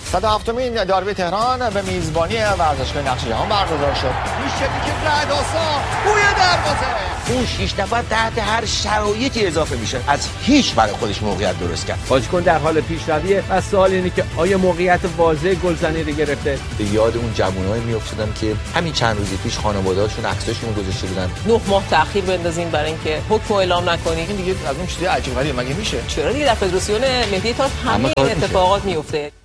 107مین داربی تهران به میزبانی ورزشگاه نقش جهان برگزار شد. این شکلی که رعدآسا بوی دروازه. اون 6 نفر تحت هر شرایطی اضافه میشه، از هیچ برای خودش موقعیت درست کرد. بازیکن در حال پیشرویه و سوال اینه که آیا موقعیت واضح گلزنی رو گرفته؟ به یاد اون جوانای میافتادم که همین چند روز پیش خانواده‌هاشون عکساشون رو گذاشته بودن. 9 ماه تأخیر بندازیم برای اینکه حکم اعلام نکنیم. این دیگه از اون چیزای عجیب غریبه مگه میشه؟ چرا دیگه در فدراسیون ملی تاج همه این اتفاقات میفته.